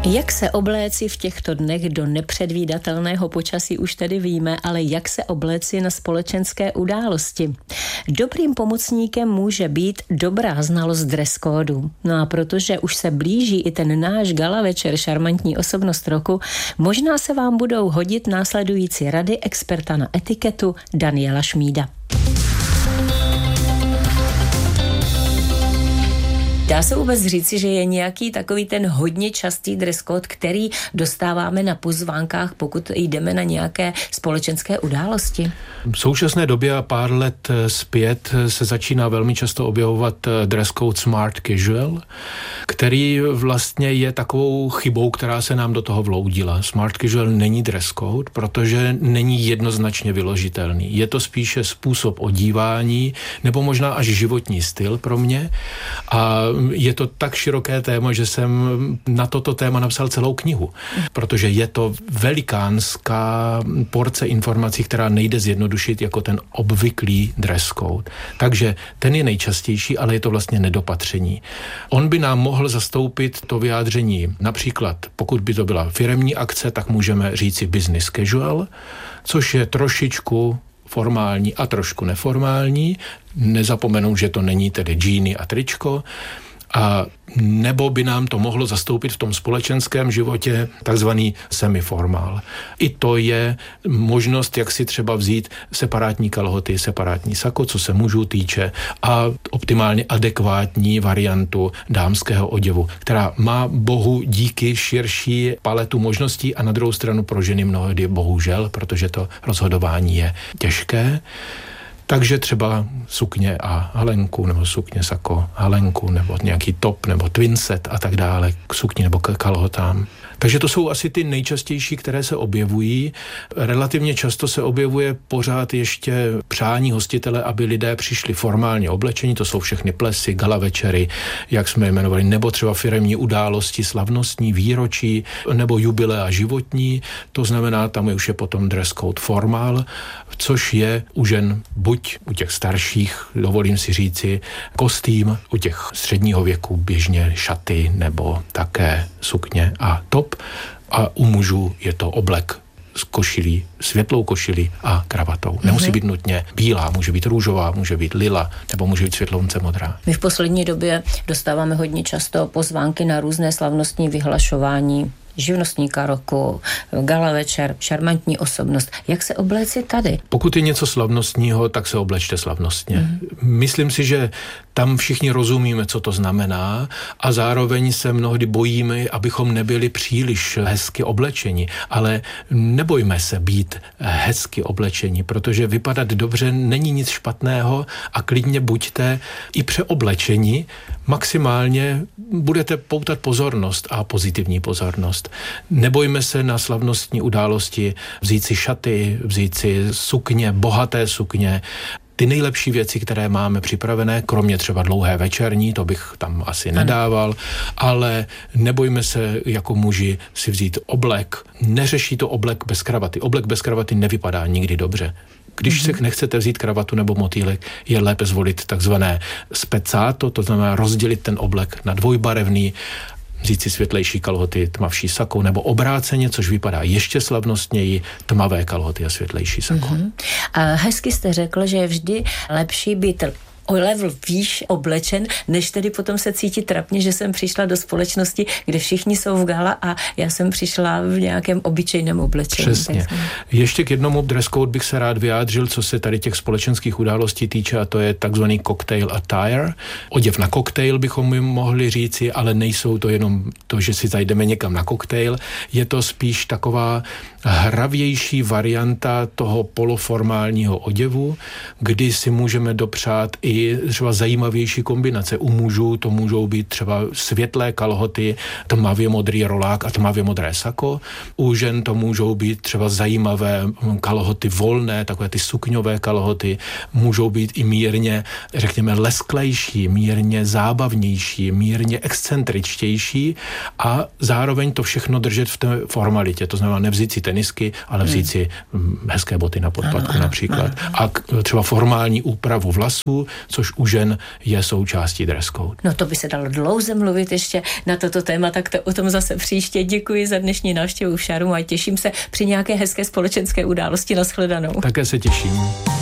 Jak se obléci v těchto dnech do nepředvídatelného počasí už tedy víme, ale jak se obléci na společenské události? Dobrým pomocníkem může být dobrá znalost dress kódu. No a protože už se blíží i ten náš gala večer Šarmantní osobnost roku, možná se vám budou hodit následující rady experta na etiketu Daniela Šmída. Dá se vůbec říci, že je nějaký takový ten hodně častý dress code, který dostáváme na pozvánkách, pokud jdeme na nějaké společenské události? V současné době a pár let zpět se začíná velmi často objevovat dress code Smart Casual, který vlastně je takovou chybou, která se nám do toho vloudila. Smart Casual není dress code, protože není jednoznačně vyložitelný. Je to spíše způsob odívání nebo možná až životní styl pro mě a je to tak široké téma, že jsem na toto téma napsal celou knihu, protože je to velikánská porce informací, která nejde zjednodušit jako ten obvyklý dress code. Takže ten je nejčastější, ale je to vlastně nedopatření. On by nám mohl zastoupit to vyjádření, například pokud by to byla firemní akce, tak můžeme říci business casual, což je trošičku formální a trošku neformální. Nezapomenout, že to není tedy džíny a tričko. A nebo by nám to mohlo zastoupit v tom společenském životě takzvaný semiformál. I to je možnost, jak si třeba vzít separátní kalhoty, separátní sako, co se mužů týče, a optimálně adekvátní variantu dámského oděvu, která má bohu díky širší paletu možností a na druhou stranu pro ženy mnohdy bohužel, protože to rozhodování je těžké. Takže třeba sukně a halenku, nebo sukně sako, halenku, nebo nějaký top, nebo twin set a tak dále, k sukni nebo k kalhotám. Takže to jsou asi ty nejčastější, které se objevují. Relativně často se objevuje pořád ještě přání hostitele, aby lidé přišli formálně oblečení, to jsou všechny plesy, gala večery, jak jsme jmenovali, nebo třeba firemní události, slavnostní, výročí, nebo jubilea životní, to znamená, tam už je potom dress code formál, což je u žen buď u těch starších, dovolím si říci, kostým, u těch středního věku běžně šaty nebo také sukně a top, a u mužů je to oblek s košilí, světlou košilí a kravatou. Nemusí být nutně bílá, může být růžová, může být lila, nebo může být světlounce modrá. My v poslední době dostáváme hodně často pozvánky na různé slavnostní vyhlašování živnostníka roku, gala večer, šarmantní osobnost. Jak se obléci tady? Pokud je něco slavnostního, tak se oblečte slavnostně. Myslím si, že tam všichni rozumíme, co to znamená, a zároveň se mnohdy bojíme, abychom nebyli příliš hezky oblečeni. Ale nebojme se být hezky oblečeni, protože vypadat dobře není nic špatného a klidně buďte i přeoblečeni. Maximálně budete poutat pozornost a pozitivní pozornost. Nebojme se na slavnostní události vzít si šaty, vzít si sukně, bohaté sukně, ty nejlepší věci, které máme připravené, kromě třeba dlouhé večerní, to bych tam asi nedával, ale nebojme se jako muži si vzít oblek. Neřeší to oblek bez kravaty. Oblek bez kravaty nevypadá nikdy dobře. Když se nechcete vzít kravatu nebo motýlek, je lépe zvolit takzvané spezzato, to znamená rozdělit ten oblek na dvojbarevný, vzít si světlejší kalhoty, tmavší sako, nebo obráceně, což vypadá ještě slavnostněji, tmavé kalhoty a světlejší sako. A hezky jste řekl, že je vždy lepší být o level výš oblečen, než tedy potom se cítit trapně, že jsem přišla do společnosti, kde všichni jsou v gala a já jsem přišla v nějakém obyčejném oblečení. Přesně. Ještě k jednomu dress code bych se rád vyjádřil, co se tady těch společenských událostí týče, a to je takzvaný cocktail attire. Oděv na koktejl bychom mohli říci, ale nejsou to jenom to, že si zajdeme někam na koktejl. Je to spíš taková hravější varianta toho poloformálního oděvu, kdy si můžeme dopřát i třeba zajímavější kombinace. U mužů to můžou být třeba světlé kalhoty, tmavě modrý rolák a tmavě modré sako. U žen to můžou být třeba zajímavé kalhoty volné, takové ty sukňové kalhoty. Můžou být i mírně, řekněme, lesklejší, mírně zábavnější, mírně excentričtější a zároveň to všechno držet v té formalitě. To znamená nevzít si tenisky, ale vzít si hezké boty na podpatku například. A třeba formální úpravu vlasů, což u žen je součástí dress code. No to by se dalo dlouze mluvit ještě na toto téma, tak to o tom zase příště. Děkuji za dnešní návštěvu v Šaru a těším se při nějaké hezké společenské události. Nashledanou. Také se těším.